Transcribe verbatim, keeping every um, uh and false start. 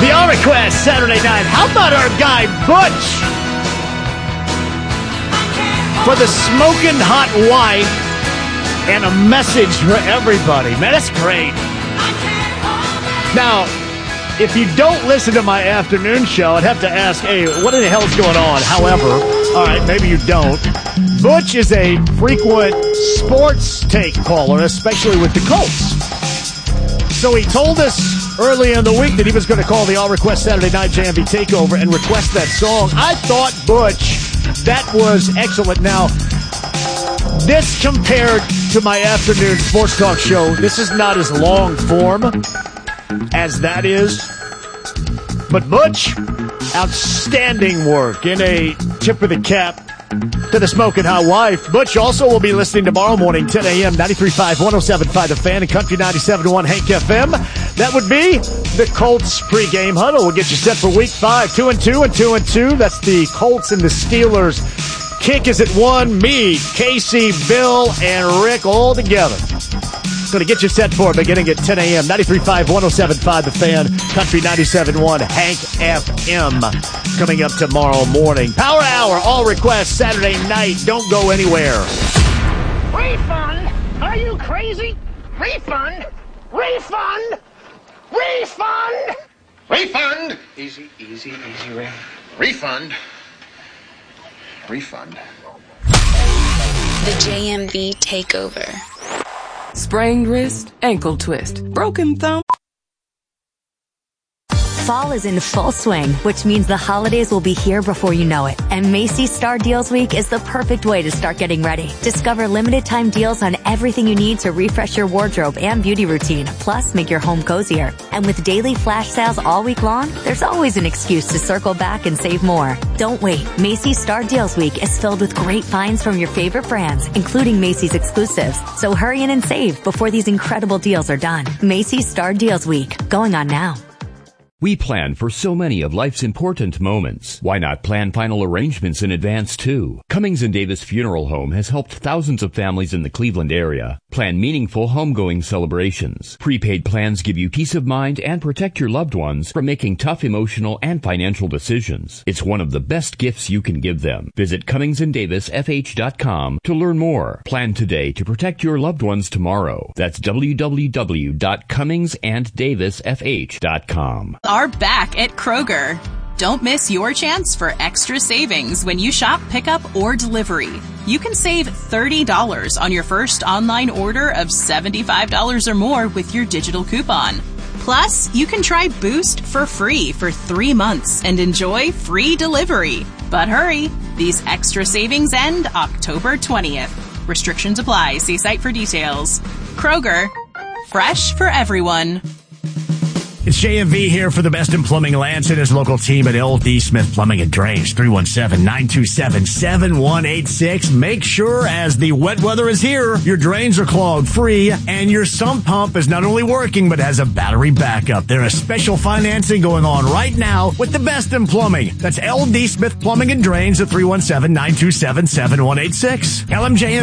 The All Request Saturday night. How about our guy Butch for the smoking hot wife and a message for everybody. Man, that's great. Now, if you don't listen to my afternoon show, I'd have to ask, hey, what in the hell is going on? However, all right, maybe you don't. Butch is a frequent sports take caller, especially with the Colts. So he told us early in the week that he was going to call the All Request Saturday Night J M V Takeover and request that song. I thought, Butch, that was excellent. Now, this compared to my afternoon sports talk show, this is not as long form as that is. But Butch, outstanding work in a tip of the cap to the smoking hot wife. Butch also will be listening tomorrow morning, ten a.m., ninety-three point five, one oh seven point five The Fan, and Country ninety-seven point one Hank F M. That would be the Colts pregame huddle. We'll get you set for week five, two and two and two and two. That's the Colts and the Steelers. Kick is at one. Me, Casey, Bill, and Rick all together. Going to get you set for it beginning at ten a.m. ninety-three point five, one oh seven point five The Fan, Country ninety-seven point one Hank F M. Coming up tomorrow morning. Power Hour, All Request, Saturday night. Don't go anywhere. Refund? Are you crazy? Refund? Refund? Refund? Refund! Easy, easy, easy, Ray. Refund. Refund. The J M V Takeover. Sprained wrist, ankle twist, broken thumb. Fall is in full swing, which means the holidays will be here before you know it. And Macy's Star Deals Week is the perfect way to start getting ready. Discover limited time deals on everything you need to refresh your wardrobe and beauty routine, plus make your home cozier. And with daily flash sales all week long, there's always an excuse to circle back and save more. Don't wait. Macy's Star Deals Week is filled with great finds from your favorite brands, including Macy's exclusives. So hurry in and save before these incredible deals are done. Macy's Star Deals Week, going on now. We plan for so many of life's important moments. Why not plan final arrangements in advance, too? Cummings and Davis Funeral Home has helped thousands of families in the Cleveland area plan meaningful homegoing celebrations. Prepaid plans give you peace of mind and protect your loved ones from making tough emotional and financial decisions. It's one of the best gifts you can give them. Visit Cummings and Davis F H dot com to learn more. Plan today to protect your loved ones tomorrow. That's w w w dot cummings and davis f h dot com. Are back at Kroger. Don't miss your chance for extra savings when you shop pickup or delivery. You can save thirty dollars on your first online order of seventy-five dollars or more with your digital coupon. Plus, you can try Boost for free for three months and enjoy free delivery. But hurry, these extra savings end October twentieth. Restrictions apply. See site for details. Kroger, fresh for everyone. It's J M V here for the best in plumbing. Lance and his local team at L D Smith Plumbing and Drains. three one seven, nine two seven, seven one eight six. Make sure as the wet weather is here, your drains are clogged free and your sump pump is not only working but has a battery backup. There is special financing going on right now with the best in plumbing. That's L D Smith Plumbing and Drains at three one seven, nine two seven, seven one eight six. L M J M V